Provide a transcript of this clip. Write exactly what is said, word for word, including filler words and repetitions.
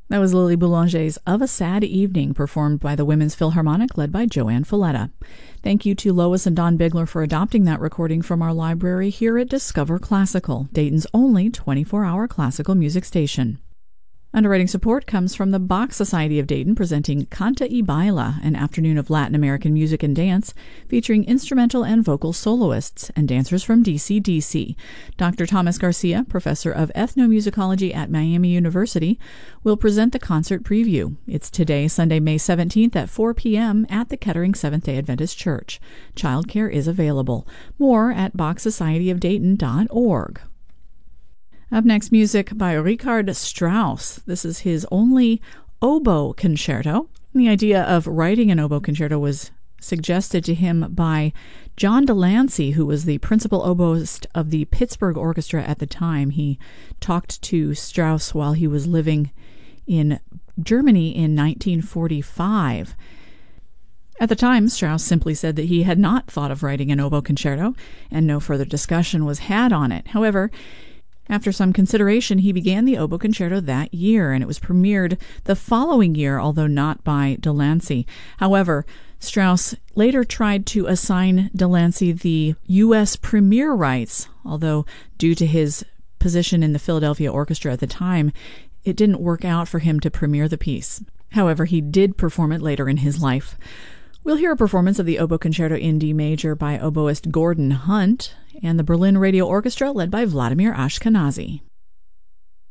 That was Lily Boulanger's Of a Sad Evening, performed by the Women's Philharmonic, led by Joanne Folletta. Thank you to Lois and Don Bigler for adopting that recording from our library here at Discover Classical, Dayton's only twenty-four hour classical music station. Underwriting support comes from the Bach Society of Dayton, presenting Canta y Baila, an afternoon of Latin American music and dance, featuring instrumental and vocal soloists and dancers from D C D C. Doctor Thomas Garcia, professor of ethnomusicology at Miami University, will present the concert preview. It's today, Sunday, May seventeenth at four p.m. at the Kettering Seventh-day Adventist Church. Childcare is available. More at bach society of dayton dot org. Up next, music by Richard Strauss. This is his only oboe concerto. The idea of writing an oboe concerto was suggested to him by John Delancey, who was the principal oboist of the Pittsburgh Orchestra at the time. He talked to Strauss while he was living in Germany in nineteen forty-five. At the time, Strauss simply said that he had not thought of writing an oboe concerto, and no further discussion was had on it. However, after some consideration, he began the oboe concerto that year, and it was premiered the following year, although not by Delancey. However, Strauss later tried to assign Delancey the U S premiere rights, although due to his position in the Philadelphia Orchestra at the time, it didn't work out for him to premiere the piece. However, he did perform it later in his life. We'll hear a performance of the Oboe Concerto in D major by oboist Gordon Hunt and the Berlin Radio Orchestra led by Vladimir Ashkenazy.